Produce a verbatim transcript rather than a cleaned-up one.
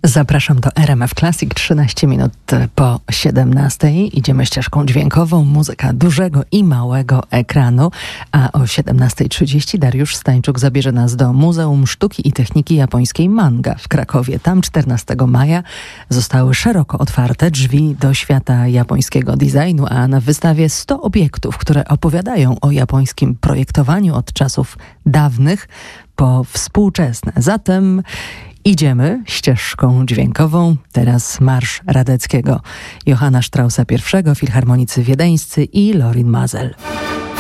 Zapraszam do R M F Classic, trzynaście minut po siedemnastej. Idziemy ścieżką dźwiękową, muzyka dużego i małego ekranu, a o siedemnasta trzydzieści Dariusz Stańczuk zabierze nas do Muzeum Sztuki i Techniki Japońskiej Manga w Krakowie. Tam czternastego maja zostały szeroko otwarte drzwi do świata japońskiego designu, a na wystawie sto obiektów, które opowiadają o japońskim projektowaniu od czasów dawnych po współczesne. Zatem idziemy ścieżką dźwiękową. Teraz marsz Radeckiego, Johanna Straussa pierwszego, filharmonicy wiedeńscy i Lorin Maazel.